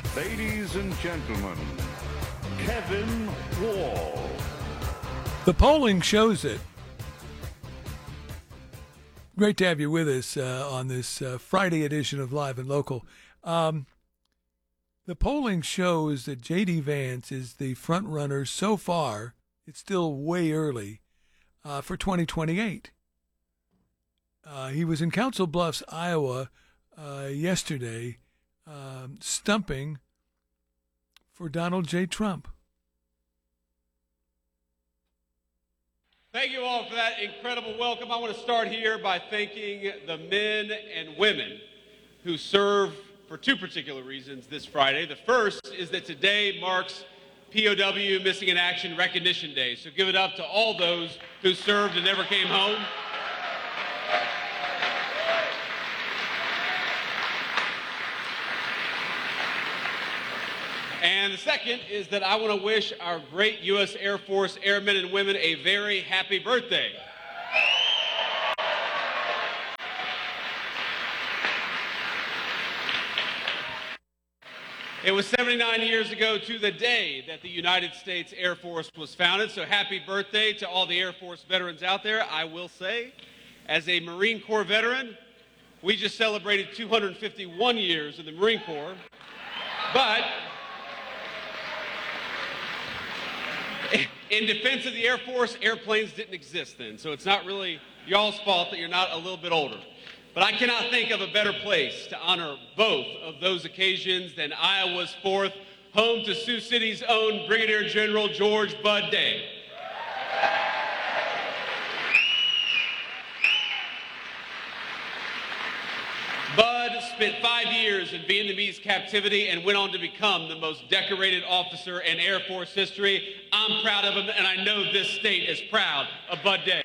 Ladies and gentlemen, Kevin Wall. The polling shows it. Great to have you with us on this Friday edition of Live and Local. The polling shows that J.D. Vance is the front runner so far. It's still way early for 2028. He was in Council Bluffs, Iowa yesterday, stumping for Donald J. Trump. Thank you all for that incredible welcome. I want to start here by thanking the men and women who serve for two particular reasons this Friday. The first is that today marks POW Missing in Action Recognition Day. So give it up to all those who served and never came home. And the second is that I want to wish our great U.S. Air Force airmen and women a very happy birthday. It was 79 years ago to the day that the United States Air Force was founded, so happy birthday to all the Air Force veterans out there. I will say, as a Marine Corps veteran, we just celebrated 251 years in the Marine Corps, but in defense of the Air Force, airplanes didn't exist then, so it's not really y'all's fault that you're not a little bit older. But I cannot think of a better place to honor both of those occasions than Iowa's 4th, home to Sioux City's own Brigadier General George Bud Day. Bud spent 5 years in Vietnamese captivity and went on to become the most decorated officer in Air Force history. I'm proud of him, and I know this state is proud of Bud Day.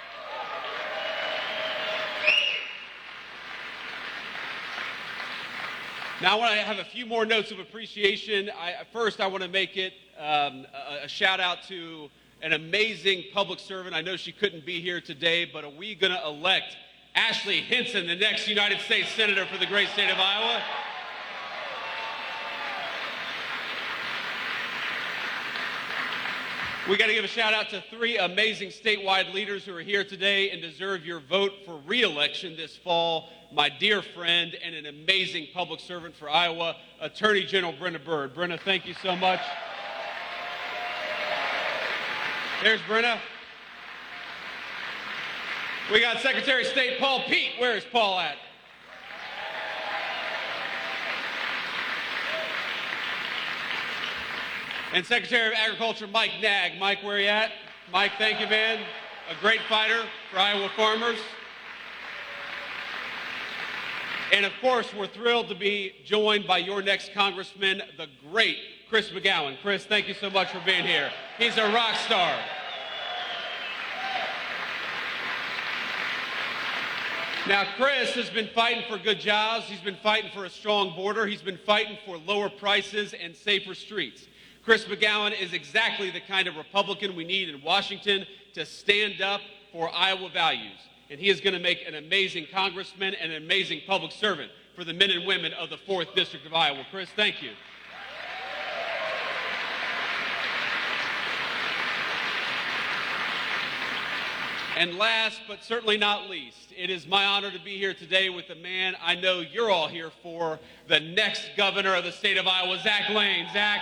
Now, I want to have a few more notes of appreciation. First, I want to make it a shout out to an amazing public servant. I know she couldn't be here today, but are we going to elect Ashley Hinson, the next United States Senator for the great state of Iowa? We got to give a shout out to 3 amazing statewide leaders who are here today and deserve your vote for re-election this fall. My dear friend and an amazing public servant for Iowa, Attorney General Brenna Bird. Brenna, thank you so much. There's Brenna. We got Secretary of State Paul Pete. Where is Paul at? And Secretary of Agriculture Mike Nag. Mike, where are you at? Mike, thank you, man. A great fighter for Iowa farmers. And of course, we're thrilled to be joined by your next congressman, the great Chris McGowan. Chris, thank you so much for being here. He's a rock star. Now, Chris has been fighting for good jobs. He's been fighting for a strong border. He's been fighting for lower prices and safer streets. Chris McGowan is exactly the kind of Republican we need in Washington to stand up for Iowa values. And he is going to make an amazing congressman and an amazing public servant for the men and women of the 4th District of Iowa. Chris, thank you. And last, but certainly not least, it is my honor to be here today with the man I know you're all here for, the next governor of the state of Iowa, Zach Lane. Zach.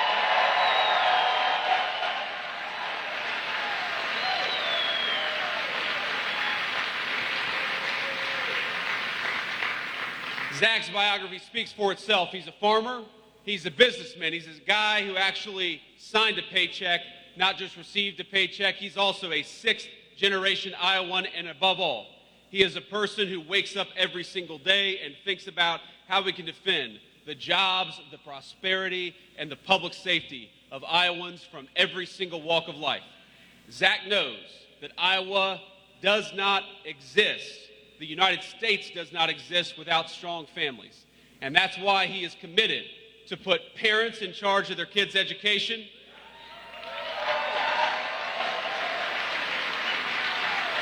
Zach's biography speaks for itself. He's a farmer, he's a businessman, he's a guy who actually signed a paycheck, not just received a paycheck. He's also a 6th-generation Iowan, and above all, he is a person who wakes up every single day and thinks about how we can defend the jobs, the prosperity, and the public safety of Iowans from every single walk of life. Zach knows that Iowa does not exist. The United States does not exist without strong families. And that's why he is committed to put parents in charge of their kids' education.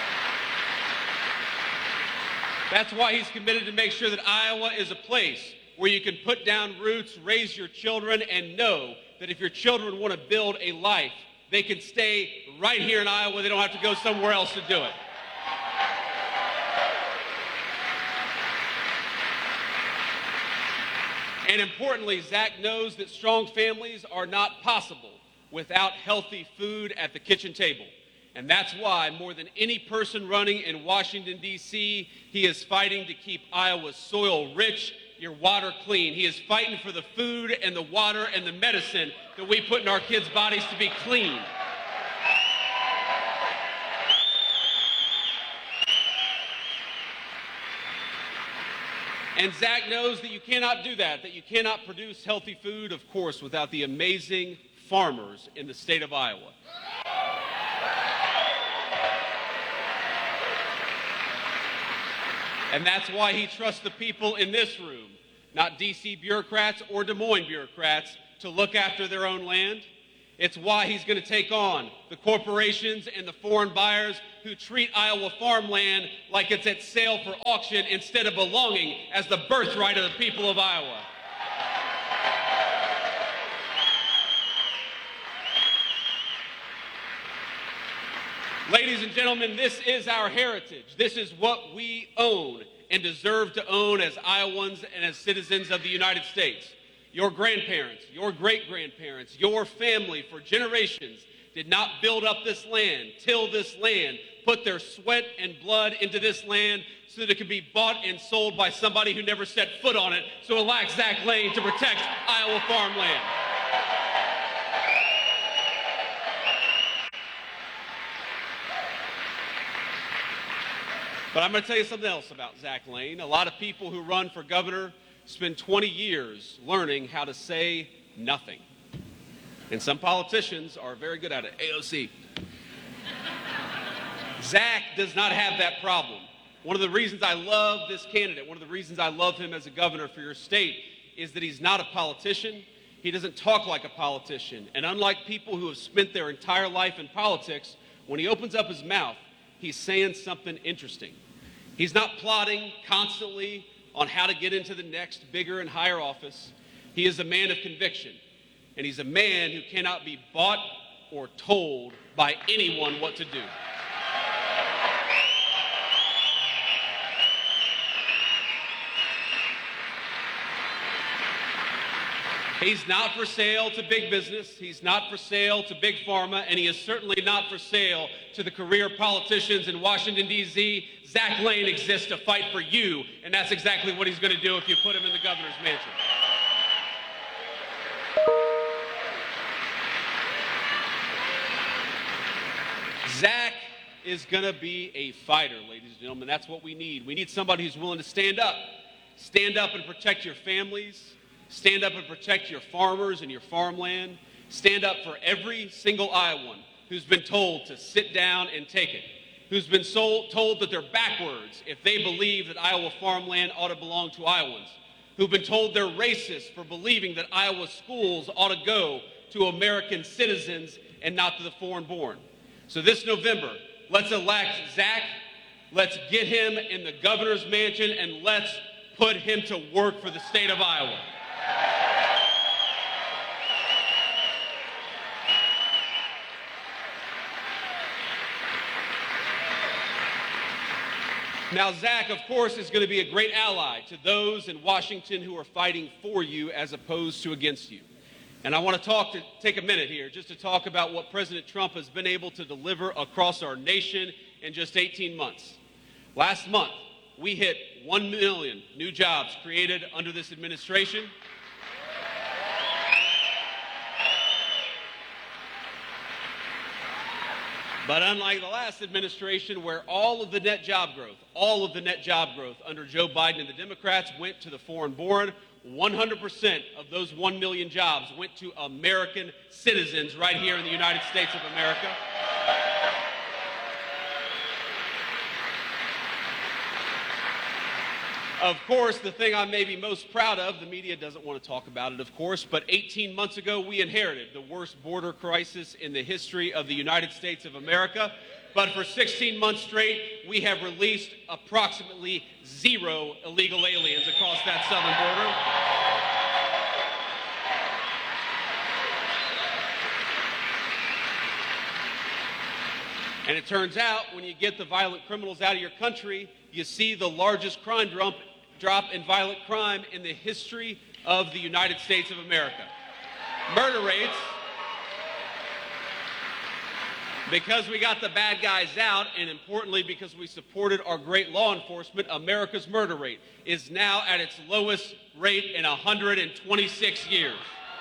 That's why he's committed to make sure that Iowa is a place where you can put down roots, raise your children, and know that if your children want to build a life, they can stay right here in Iowa. They don't have to go somewhere else to do it. And importantly, Zach knows that strong families are not possible without healthy food at the kitchen table. And that's why, more than any person running in Washington, D.C., he is fighting to keep Iowa's soil rich, your water clean. He is fighting for the food and the water and the medicine that we put in our kids' bodies to be clean. And Zach knows that you cannot do that you cannot produce healthy food, of course, without the amazing farmers in the state of Iowa. And that's why he trusts the people in this room, not D.C. bureaucrats or Des Moines bureaucrats, to look after their own land. It's why he's going to take on the corporations and the foreign buyers who treat Iowa farmland like it's at sale for auction instead of belonging as the birthright of the people of Iowa. Ladies and gentlemen, this is our heritage. This is what we own and deserve to own as Iowans and as citizens of the United States. Your grandparents, your great-grandparents, your family for generations did not build up this land, till this land, put their sweat and blood into this land so that it could be bought and sold by somebody who never set foot on it, so elect Zach Lane to protect Iowa farmland. But I'm going to tell you something else about Zach Lane. A lot of people who run for governor spend 20 years learning how to say nothing. And some politicians are very good at it. AOC. Zach does not have that problem. One of the reasons I love this candidate, one of the reasons I love him as a governor for your state, is that he's not a politician. He doesn't talk like a politician. And unlike people who have spent their entire life in politics, when he opens up his mouth, he's saying something interesting. He's not plotting constantly on how to get into the next bigger and higher office. He is a man of conviction, and he's a man who cannot be bought or told by anyone what to do. He's not for sale to big business, he's not for sale to big pharma, and he is certainly not for sale to the career politicians in Washington, D.C. Zach Lane exists to fight for you, and that's exactly what he's going to do if you put him in the governor's mansion. Zach is going to be a fighter, ladies and gentlemen. That's what we need. We need somebody who's willing to stand up and protect your families. Stand up and protect your farmers and your farmland. Stand up for every single Iowan who's been told to sit down and take it, who's been told that they're backwards if they believe that Iowa farmland ought to belong to Iowans, who've been told they're racist for believing that Iowa schools ought to go to American citizens and not to the foreign-born. So this November, let's elect Zach, let's get him in the governor's mansion, and let's put him to work for the state of Iowa. Now, Zach, of course, is going to be a great ally to those in Washington who are fighting for you as opposed to against you. And I want to take a minute here just to talk about what President Trump has been able to deliver across our nation in just 18 months. Last month, we hit 1 million new jobs created under this administration. But unlike the last administration, where all of the net job growth under Joe Biden and the Democrats went to the foreign-born, 100% of those 1 million jobs went to American citizens right here in the United States of America. Of course, the thing I may be most proud of, the media doesn't want to talk about it, of course, but 18 months ago, we inherited the worst border crisis in the history of the United States of America. But for 16 months straight, we have released approximately 0 illegal aliens across that southern border. And it turns out, when you get the violent criminals out of your country, you see the largest crime drop in violent crime in the history of the United States of America. Murder rates, because we got the bad guys out, and importantly because we supported our great law enforcement, America's murder rate is now at its lowest rate in 126 years.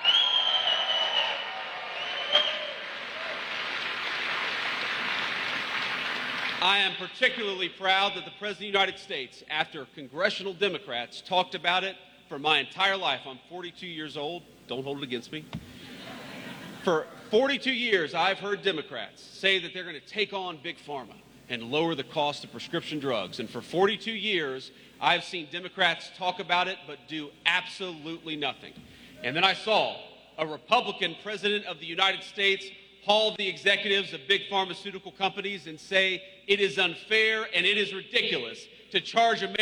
I am particularly proud that the President of the United States, after congressional Democrats talked about it for my entire life, I'm 42 years old, don't hold it against me. For 42 years, I've heard Democrats say that they're going to take on Big Pharma and lower the cost of prescription drugs. And for 42 years, I've seen Democrats talk about it but do absolutely nothing. And then I saw a Republican President of the United States haul the executives of big pharmaceutical companies and say it is unfair and it is ridiculous to charge Americans